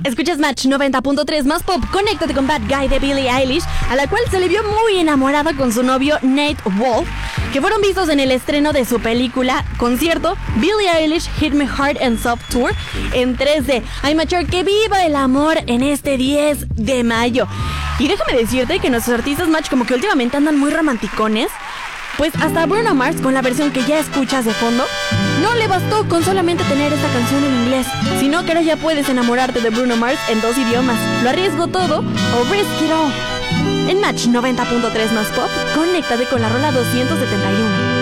Escuchas Match 90.3 más pop. Conéctate con Bad Guy de Billie Eilish, a la cual se le vio muy enamorada con su novio Nate Wolff, que fueron vistos en el estreno de su película concierto Billie Eilish Hit Me Hard and Soft Tour en 3D. Ay, macho, que viva el amor en este 10 de mayo. Y déjame decirte que nuestros artistas Match como que últimamente andan muy romanticones. Pues hasta Bruno Mars, con la versión que ya escuchas de fondo, no le bastó con solamente tener esta canción en inglés, sino que ahora ya puedes enamorarte de Bruno Mars en 2 idiomas. ¿Lo arriesgo todo o risk it all? En Match 90.3 más pop, conéctate con la rola 271.